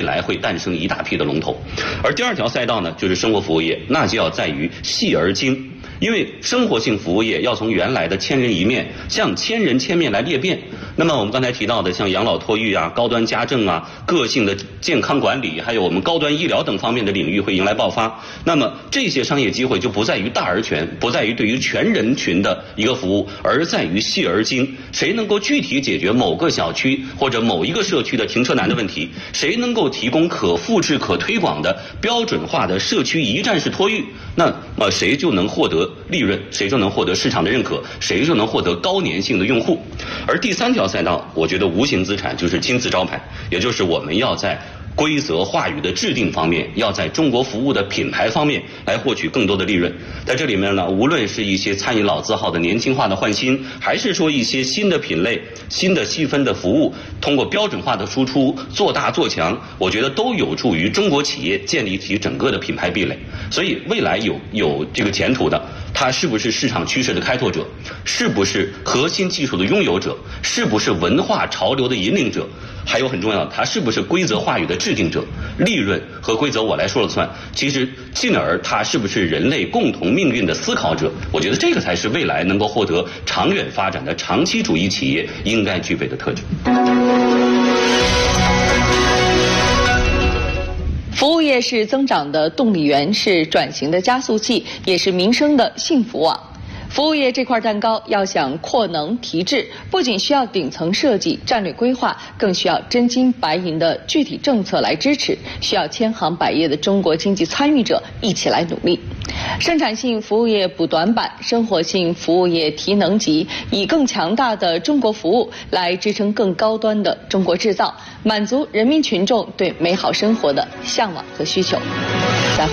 来会诞生一大批的龙头。而第二条赛道呢，就是生活服务业，那就要在于细而精。因为生活性服务业要从原来的千人一面向千人千面来裂变。那么我们刚才提到的像养老托育啊、高端家政啊、个性的健康管理，还有我们高端医疗等方面的领域会迎来爆发。那么这些商业机会就不在于大而全，不在于对于全人群的一个服务，而在于细而精。谁能够具体解决某个小区或者某一个社区的停车难的问题？谁能够提供可复制、可推广的标准化的社区一站式托育？那么谁就能获得利润，谁就能获得市场的认可，谁就能获得高粘性的用户。而第三条赛道，我觉得无形资产就是金字招牌，也就是我们要在规则话语的制定方面，要在中国服务的品牌方面来获取更多的利润。在这里面呢，无论是一些餐饮老字号的年轻化的换新，还是说一些新的品类、新的细分的服务，通过标准化的输出做大做强，我觉得都有助于中国企业建立起整个的品牌壁垒。所以未来有这个前途的，它是不是市场趋势的开拓者，是不是核心技术的拥有者，是不是文化潮流的引领者，还有很重要的，它是不是规则话语的制定者。利润和规则我来说了算，其实进而它是不是人类共同命运的思考者，我觉得这个才是未来能够获得长远发展的长期主义企业应该具备的特质。 服务业是增长的动力源，是转型的加速器，也是民生的幸福网。服务业这块蛋糕要想扩能提质，不仅需要顶层设计、战略规划，更需要真金白银的具体政策来支持，需要千行百业的中国经济参与者一起来努力。生产性服务业补短板，生活性服务业提能级，以更强大的中国服务来支撑更高端的中国制造，满足人民群众对美好生活的向往和需求。